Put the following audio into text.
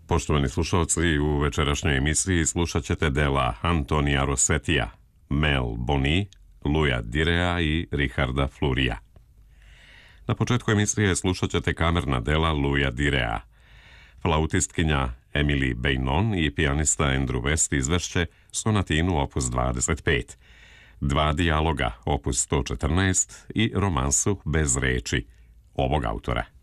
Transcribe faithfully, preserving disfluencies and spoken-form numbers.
Poštovani slušalci, u večerašnjoj emisiji slušat ćete dela Antonija Rossetija, Mel Boni, Luja Direa i Richarda Flurija. Na početku emisije slušat ćete kamerna dela Luja Direa. Flautistkinja Emily Beynon i pijanista Andrew West izvešće sonatinu opus dvadeset pet, dva dijaloga opus sto četrnaest i romansu bez reči ovog autora.